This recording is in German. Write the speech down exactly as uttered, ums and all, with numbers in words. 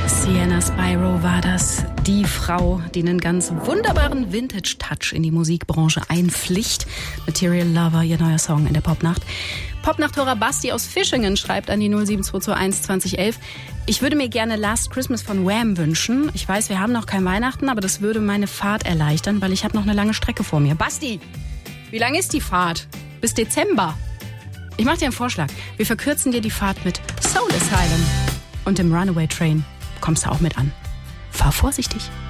Sienna Spyro war das, die Frau, die einen ganz wunderbaren Vintage-Touch in die Musikbranche einpflicht. Material Lover, ihr neuer Song in der Popnacht. Popnacht-Hörer Basti aus Fischingen schreibt an die null sieben zwei zwei eins zwanzig elf. Ich würde mir gerne Last Christmas von Wham wünschen. Ich weiß, wir haben noch kein Weihnachten, aber das würde meine Fahrt erleichtern, weil ich habe noch eine lange Strecke vor mir. Basti, wie lang ist die Fahrt? Bis Dezember. Ich mache dir einen Vorschlag. Wir verkürzen dir die Fahrt mit Soul Asylum. Und im Runaway Train kommst du auch mit an. Fahr vorsichtig.